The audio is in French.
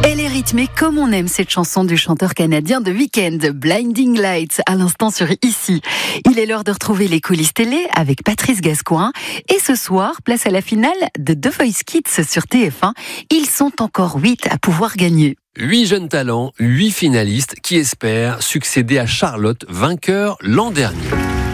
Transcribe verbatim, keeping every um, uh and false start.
Elle est rythmée comme on aime cette chanson du chanteur canadien The Weeknd, Blinding Lights, à l'instant sur Ici. Il est l'heure de retrouver les coulisses télé avec Patrice Gascoin. Et ce soir, place à la finale de The Voice Kids sur T F un. Ils sont encore huit à pouvoir gagner. Huit jeunes talents, huit finalistes qui espèrent succéder à Charlotte, vainqueur l'an dernier.